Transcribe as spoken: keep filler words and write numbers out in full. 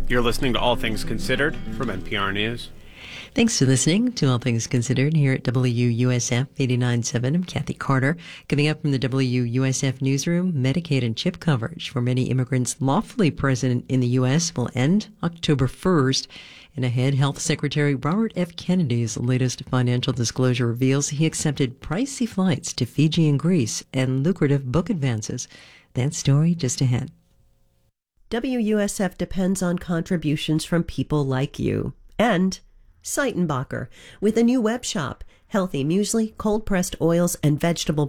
You're listening to All Things Considered from N P R News. Thanks for listening to All Things Considered here at W U S F eighty-nine point seven. I'm Kathy Carter. Coming up from the W U S F newsroom, Medicaid and chip coverage for many immigrants lawfully present in the U S will end October first. And ahead, Health Secretary Robert F. Kennedy's latest financial disclosure reveals he accepted pricey flights to Fiji and Greece and lucrative book advances. That story just ahead. W U S F depends on contributions from people like you. And Seitenbacher, with a new web shop, healthy muesli, cold-pressed oils, and vegetable